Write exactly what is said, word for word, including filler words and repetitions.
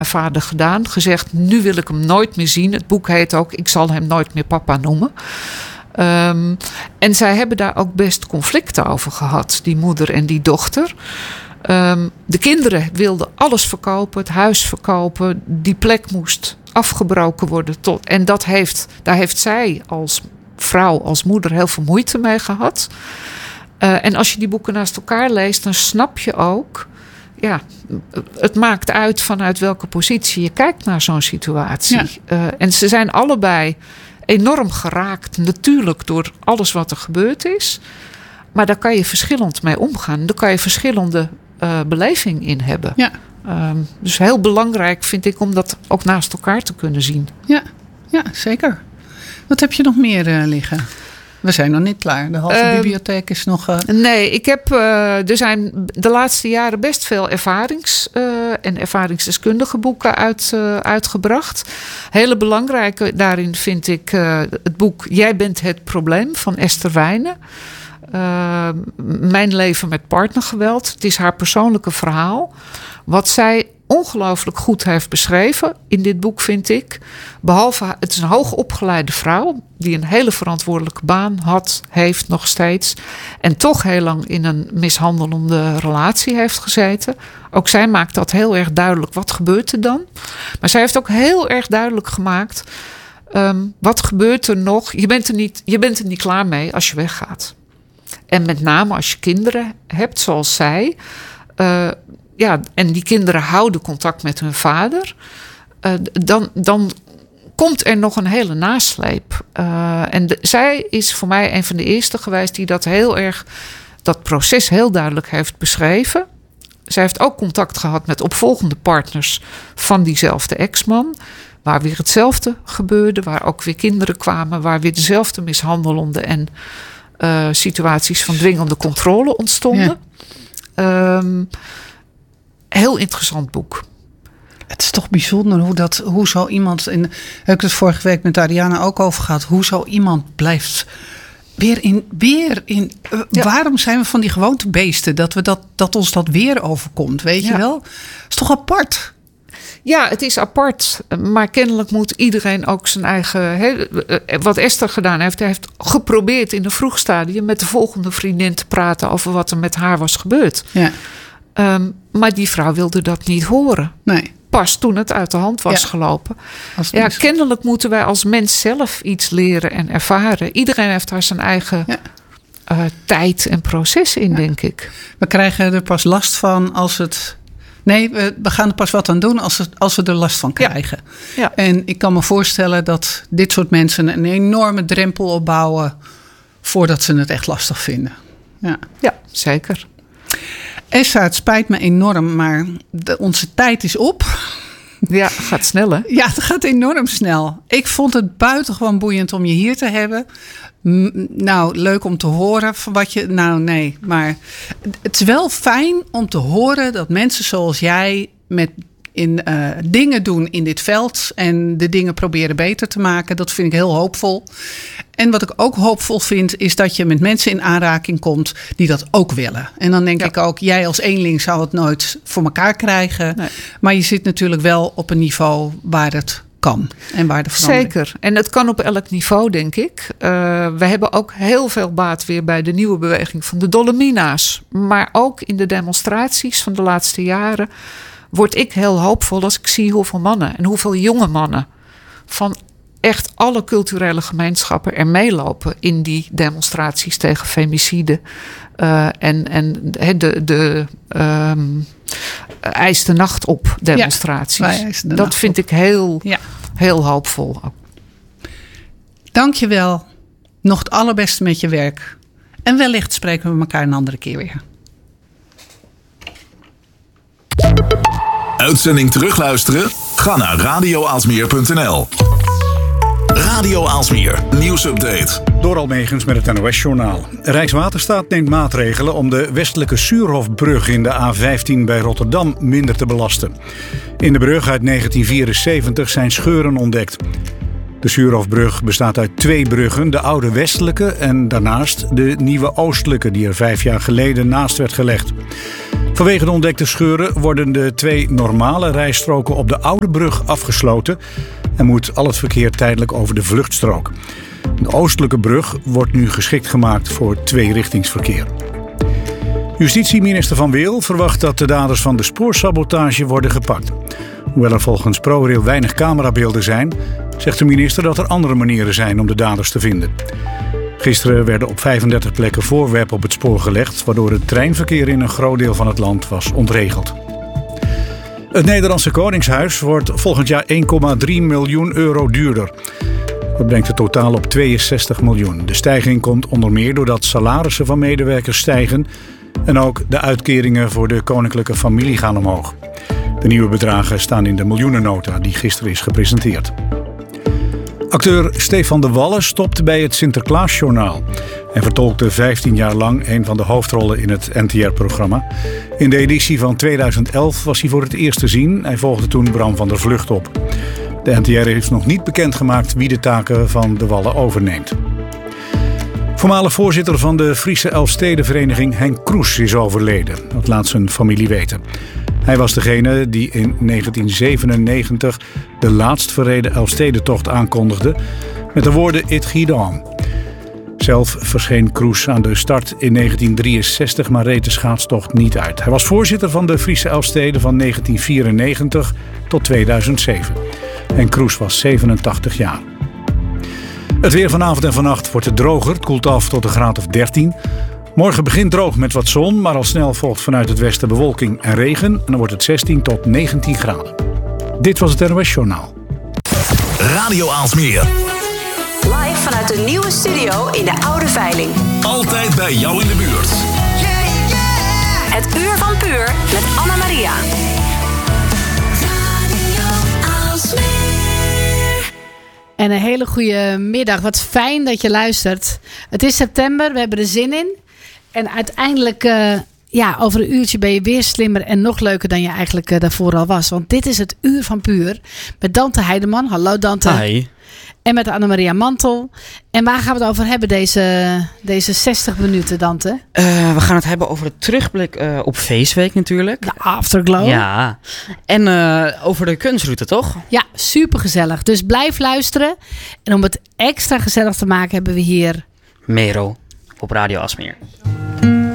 vader gedaan. Gezegd, nu wil ik hem nooit meer zien. Het boek heet ook, ik zal hem nooit meer papa noemen. Um, en zij hebben daar ook best conflicten over gehad. Die moeder en die dochter. Um, de kinderen wilden alles verkopen. Het huis verkopen. Die plek moest afgebroken worden. Tot, en dat heeft, daar heeft zij als vrouw, als moeder heel veel moeite mee gehad. Uh, en als je die boeken naast elkaar leest, dan snap je ook, ja, het maakt uit vanuit welke positie je kijkt naar zo'n situatie. Ja. Uh, en ze zijn allebei enorm geraakt, natuurlijk, door alles wat er gebeurd is. Maar daar kan je verschillend mee omgaan. Daar kan je verschillende uh, beleving in hebben. Ja. Um, dus heel belangrijk vind ik om dat ook naast elkaar te kunnen zien. Ja, ja, zeker. Wat heb je nog meer uh, liggen? We zijn nog niet klaar. De halve uh, bibliotheek is nog... Uh... Nee, ik heb... Uh, er zijn de laatste jaren best veel ervarings- uh, en ervaringsdeskundige boeken uit, uh, uitgebracht. Hele belangrijke daarin vind ik uh, het boek Jij bent het probleem van Esther Wijnen. Uh, mijn leven met partnergeweld. Het is haar persoonlijke verhaal. Wat zij ongelooflijk goed heeft beschreven in dit boek, vind ik. Behalve, het is een hoogopgeleide vrouw die een hele verantwoordelijke baan had, heeft nog steeds. En toch heel lang in een mishandelende relatie heeft gezeten. Ook zij maakt dat heel erg duidelijk. Wat gebeurt er dan? Maar zij heeft ook heel erg duidelijk gemaakt, Um, wat gebeurt er nog? Je bent er, niet, je bent er niet klaar mee als je weggaat. En met name als je kinderen hebt, zoals zij. Uh, ja, en die kinderen houden contact met hun vader. Uh, dan, dan komt er nog een hele nasleep. Uh, en de, zij is voor mij een van de eerste geweest die dat heel erg, dat proces heel duidelijk heeft beschreven. Zij heeft ook contact gehad met opvolgende partners van diezelfde ex-man. Waar weer hetzelfde gebeurde. Waar ook weer kinderen kwamen. Waar weer dezelfde mishandelende en uh, situaties van dwingende controle ontstonden. Ja. Um, heel interessant boek. Het is toch bijzonder hoe, dat, hoe zo iemand... En heb ik het vorige week met Ariana ook over gehad. Hoe zo iemand blijft... Weer in, weer in uh, ja. Waarom zijn we van die gewoontebeesten? Dat, we dat, dat ons dat weer overkomt, weet ja. je wel? Dat is toch apart? Ja, het is apart. Maar kennelijk moet iedereen ook zijn eigen... He, wat Esther gedaan heeft... Hij heeft geprobeerd in een vroeg stadium... met de volgende vriendin te praten... over wat er met haar was gebeurd. Ja. Um, maar die vrouw wilde dat niet horen. Nee. Pas toen het uit de hand was ja. gelopen. Ja, kennelijk moeten wij als mens zelf iets leren en ervaren. Iedereen heeft daar zijn eigen ja. uh, tijd en proces in, ja. denk ik. We krijgen er pas last van als het... Nee, we, we gaan er pas wat aan doen als, het, als we er last van krijgen. Ja. Ja. En ik kan me voorstellen dat dit soort mensen een enorme drempel opbouwen... voordat ze het echt lastig vinden. Ja, ja zeker. Essa, het spijt me enorm, maar de, onze tijd is op. Ja, het gaat snel, hè? Ja, het gaat enorm snel. Ik vond het buitengewoon boeiend om je hier te hebben. M- nou, leuk om te horen van wat je... Nou, nee, maar het is wel fijn om te horen dat mensen zoals jij... met in uh, dingen doen in dit veld en de dingen proberen beter te maken. Dat vind ik heel hoopvol. En wat ik ook hoopvol vind, is dat je met mensen in aanraking komt die dat ook willen. En dan denk ja. ik ook, jij als eenling zou het nooit voor elkaar krijgen. Nee. Maar je zit natuurlijk wel op een niveau waar het kan. En waar de verandering... Zeker. En het kan op elk niveau, denk ik. Uh, we hebben ook heel veel baat weer bij de nieuwe beweging van de Dolomina's. Maar ook in de demonstraties van de laatste jaren word ik heel hoopvol als ik zie hoeveel mannen en hoeveel jonge mannen van echt alle culturele gemeenschappen er meelopen in die demonstraties tegen femicide. Uh, en en de, de um, eis de nacht op demonstraties. Ja, dat vind op. ik heel, ja. heel hoopvol. Dank je wel. Nog het allerbeste met je werk. En wellicht spreken we elkaar een andere keer weer. Uitzending terugluisteren? Ga naar radio aalsmeer punt n l. Radio Aalsmeer, nieuwsupdate. Door Almegens met het N O S-journaal. Rijkswaterstaat neemt maatregelen om de westelijke Suurhofbrug in de A vijftien bij Rotterdam minder te belasten. In de brug uit negentien vierenzeventig zijn scheuren ontdekt. De Suurhofbrug bestaat uit twee bruggen, de oude westelijke en daarnaast de nieuwe oostelijke die er vijf jaar geleden naast werd gelegd. Vanwege de ontdekte scheuren worden de twee normale rijstroken op de Oude Brug afgesloten en moet al het verkeer tijdelijk over de vluchtstrook. De oostelijke brug wordt nu geschikt gemaakt voor tweerichtingsverkeer. Justitieminister Van Weel verwacht dat de daders van de spoorsabotage worden gepakt. Hoewel er volgens ProRail weinig camerabeelden zijn, zegt de minister dat er andere manieren zijn om de daders te vinden. Gisteren werden op vijfendertig plekken voorwerpen op het spoor gelegd, waardoor het treinverkeer in een groot deel van het land was ontregeld. Het Nederlandse Koningshuis wordt volgend jaar één komma drie miljoen euro duurder. Dat brengt het totaal op tweeënzestig miljoen. De stijging komt onder meer doordat salarissen van medewerkers stijgen en ook de uitkeringen voor de koninklijke familie gaan omhoog. De nieuwe bedragen staan in de miljoenennota die gisteren is gepresenteerd. Acteur Stefan de Wallen stopt bij het Sinterklaasjournaal. Hij vertolkte vijftien jaar lang een van de hoofdrollen in het N T R-programma. In de editie van tweeduizend elf was hij voor het eerst te zien. Hij volgde toen Bram van der Vlugt op. De N T R heeft nog niet bekendgemaakt wie de taken van de Wallen overneemt. Voormalig voorzitter van de Friese Elfstedenvereniging Henk Kroes is overleden. Dat laat zijn familie weten. Hij was degene die in negentien zevenennegentig de laatst verreden Elfstedentocht aankondigde met de woorden It Gied On. Zelf verscheen Kroes aan de start in negentien drieënzestig, maar reed de schaatstocht niet uit. Hij was voorzitter van de Friese Elfsteden van negentien vierennegentig tot tweeduizend zeven. En Kroes was zevenentachtig jaar. Het weer vanavond en vannacht wordt het droger. Het koelt af tot een graad of dertien. Morgen begint droog met wat zon, maar al snel volgt vanuit het westen bewolking en regen. En dan wordt het zestien tot negentien graden. Dit was het N O S Journaal. Radio Aalsmeer. Live vanuit de nieuwe studio in de Oude Veiling. Altijd bij jou in de buurt. Het Uur van Puur met Anna Maria. En een hele goede middag. Wat fijn dat je luistert. Het is september, we hebben er zin in. En uiteindelijk, uh, ja, over een uurtje ben je weer slimmer en nog leuker dan je eigenlijk uh, daarvoor al was. Want dit is het Uur van Puur met Dante Heideman. Hallo Dante. Hi. En met Annemaria Mantel. En waar gaan we het over hebben deze, deze zestig minuten, Dante? Uh, we gaan het hebben over de terugblik uh, op Feestweek natuurlijk. De Afterglow. Ja. En uh, over de kunstroute, toch? Ja, supergezellig. Dus blijf luisteren. En om het extra gezellig te maken hebben we hier Mero op Radio Aalsmeer.